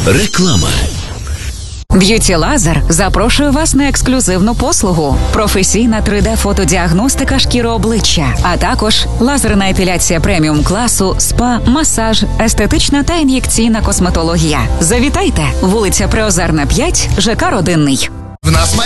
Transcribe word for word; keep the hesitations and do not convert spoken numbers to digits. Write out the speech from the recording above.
Реклама. Б'юті Лазер запрошує вас на ексклюзивну послугу. Професійна три де-фотодіагностика шкіри обличчя, а також лазерна епіляція преміум класу, спа, масаж, естетична та ін'єкційна косметологія. Завітайте! Вулиця Приозерна, п'ять, ЖК «Родинний». В нас